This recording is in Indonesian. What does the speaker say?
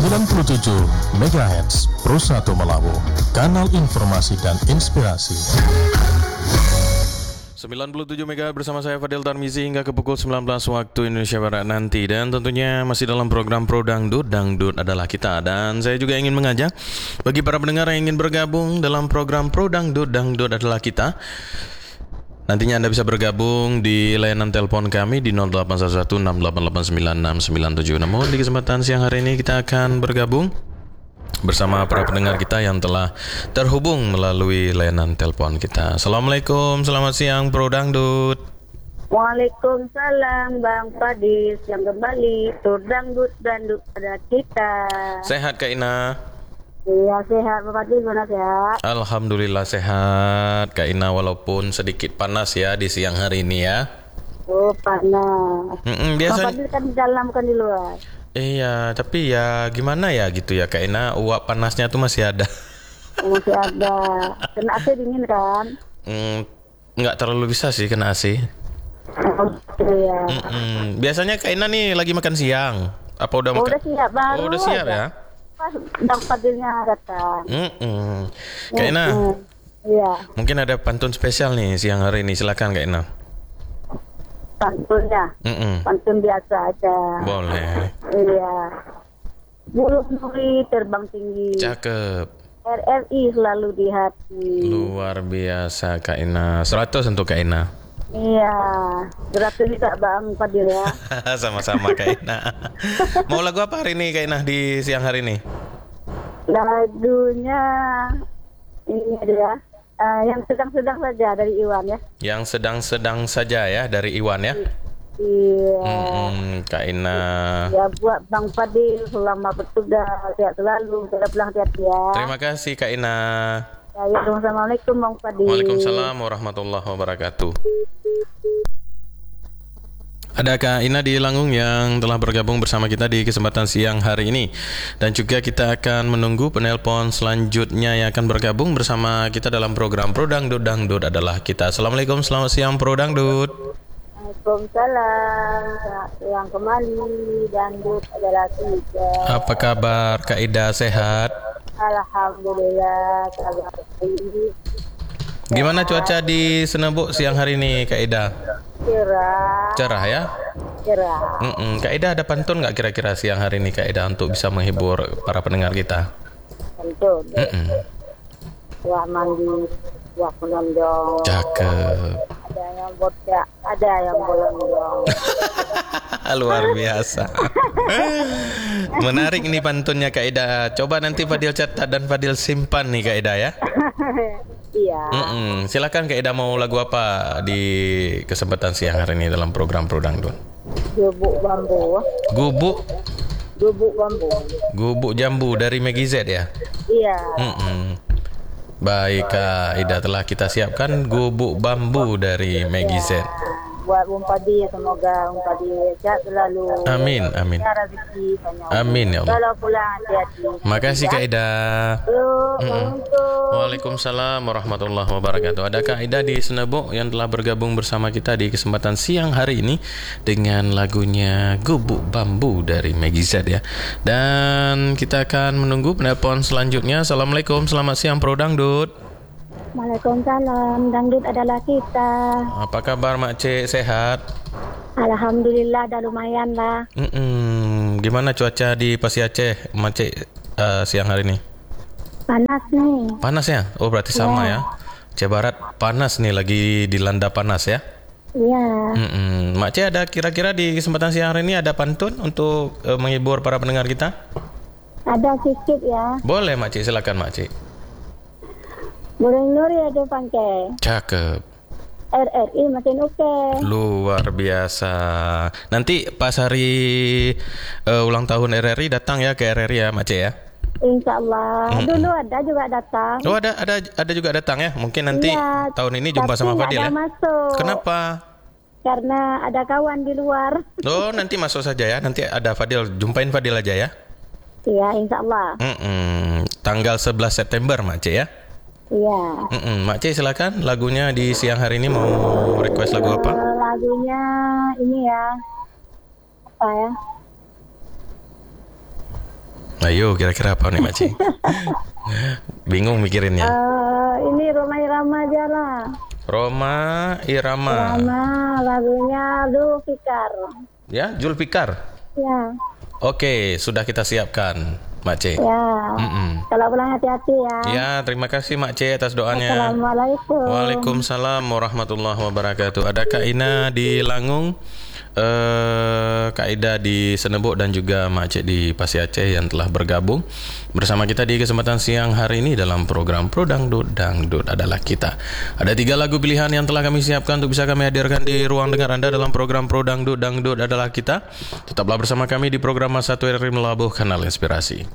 97 MHz Pro 1 Melawu, kanal informasi dan inspirasi. 97 MHz bersama saya Fadil Tarmizi hingga ke pukul 19 waktu Indonesia Barat nanti. Dan tentunya masih dalam program Pro Dangdut, Dangdut adalah kita. Dan saya juga ingin mengajak bagi para pendengar yang ingin bergabung dalam program Pro Dangdut, Dangdut adalah kita. Nantinya Anda bisa bergabung di layanan telepon kami di 081168896997. Namun di kesempatan siang hari ini kita akan bergabung bersama para pendengar kita yang telah terhubung melalui layanan telepon kita. Assalamualaikum, selamat siang Pro Dangdut. Waalaikumsalam Bang Fadis yang kembali. Pro Dangdut, Dangdut pada kita. Sehat Kak Ina? Iya sehat Bang Fadis, gimana sehat? Alhamdulillah sehat Kak Ina, walaupun sedikit panas ya di siang hari ini ya. Oh panas. Biasanya Bang Fadis kan di dalam bukan di luar. Iya, tapi ya gimana ya gitu ya Kak Ina, uap panasnya tuh masih ada. Masih ada. Kena AC dingin kan? Nggak terlalu bisa sih kena AC. Iya. Biasanya Kak Ina nih lagi makan siang. Apa udah makan? Udah siap baru. Oh, udah siap ya? Pas Bang Fadilnya datang. Kak Ina, iya. mungkin ada pantun spesial nih siang hari ini, silakan Kak Ina. Pantunnya, pantun biasa aja. Boleh. Iya. Burung duri terbang tinggi. Cakep. RRI selalu di hati. Luar biasa Kak Ina. 100 untuk Kak Ina. Iya. Berarti bisa Bang Fadil ya. Sama-sama Kak Ina. Mau lagu apa hari ini Kak Ina di siang hari ini? Lagunya ini dia. Yang sedang-sedang saja dari Iwan ya. Yang sedang-sedang saja ya dari Iwan ya. Iya. Kak Ina. Ya buat Bang Fadil selama bertugas sehat selalu, sudah pulang hati-hati ya. Terima kasih Kak Ina. Ya, assalamualaikum Bang Fadil. Waalaikumsalam warahmatullahi wabarakatuh. Ada Kak Ina di Langung yang telah bergabung bersama kita di kesempatan siang hari ini. Dan juga kita akan menunggu penelpon selanjutnya yang akan bergabung bersama kita dalam program Pro Dangdut, Dangdut adalah kita. Assalamualaikum, selamat siang Pro Dangdut. Waalaikumsalam, yang kembali Dangdut adalah kita. Apa kabar Kak Ida, sehat? Alhamdulillah, kabar baik. Gimana cuaca di Senebuk siang hari ini Kak Ida? Cerah ya? Cerah. Kak Ida ada pantun nggak kira-kira siang hari ini Kak Ida untuk bisa menghibur para pendengar kita? Pantun. Wah mandi, wah menonjol. Cakep. Ada yang bocah, ada yang bolong-bolong. Luar biasa. Menarik nih pantunnya Kak Ida. Coba nanti Fadil catat dan Fadil simpan nih Kak Ida ya. Iya. Silakan Kak Ida, mau lagu apa di kesempatan siang hari ini dalam program Pro Dangdut? Gubuk bambu. Gubuk Bambu. Gubuk jambu dari Maggie Z ya? Iya. Baik Kak Ida, telah kita siapkan gubuk bambu dari Maggie Z. Buat Bang Fadil, semoga Bang Fadil sehat selalu. Amin. Amin ya Allah. Kalau pulang hati-hati. Makasih Kak Ida. Assalamualaikum. Waalaikumsalam warahmatullahi wabarakatuh. Ada Kak Ida di Senebuk yang telah bergabung bersama kita di kesempatan siang hari ini dengan lagunya Gubuk Bambu dari Maggie Z ya. Dan kita akan menunggu penelpon selanjutnya. Assalamualaikum, selamat siang Pro Dangdut. Waalaikumsalam, Dangdut adalah kita. Apa kabar Mak Cik, sehat? Alhamdulillah, dah lumayan lah. Gimana cuaca di Pasi Aceh Mak Cik siang hari ini? Panas nih. Panas ya? Oh berarti sama ya. Aceh Barat panas nih, lagi dilanda panas ya. Iya. Mak Cik ada kira-kira di kesempatan siang hari ini ada pantun untuk menghibur para pendengar kita? Ada sedikit ya. Boleh Mak Cik, silakan Mak Cik. Burung nuri ada pangkai. Cakep. RRI makin oke. Luar biasa. Nanti pas hari ulang tahun RRI datang ya ke RRI ya Mak Cik ya. Insya Allah. Dulu ada juga datang. Oh ada juga datang ya. Mungkin nanti tahun ini jumpa sama Fadil ya. Masuk. Kenapa? Karena ada kawan di luar. Oh nanti masuk saja ya. Nanti ada Fadil, jumpain Fadil aja ya. Iya insya Allah. Tanggal 11 September Mak Cik ya. Iya. Mak Cik silakan, lagunya di siang hari ini mau request lagu apa? Lagunya ini ya. Apa ya? Ayo, kira-kira apa nih Makcik? Bingung mikirinnya. Ini Roma Irama aja lah. Roma Irama. Irama lagunya Zulfikar. Ya, Zulfikar. Ya. Oke, sudah kita siapkan, Makcik. Ya. Kalau pulang hati-hati ya. Ya, terima kasih Makcik atas doanya. Assalamualaikum. Waalaikumsalam warahmatullahi wabarakatuh. Ada Kak Ina di Langung, Kak Ida di Senebok, dan juga Makcik di Pasi Aceh yang telah bergabung bersama kita di kesempatan siang hari ini dalam program Pro Dangdut, Dangdut Adalah Kita. Ada 3 lagu pilihan yang telah kami siapkan untuk bisa kami hadirkan di ruang dengar Anda dalam program Pro Dangdut, Dangdut Adalah Kita. Tetaplah bersama kami di program Masa 1 RRI Melabuh Kanal Inspirasi.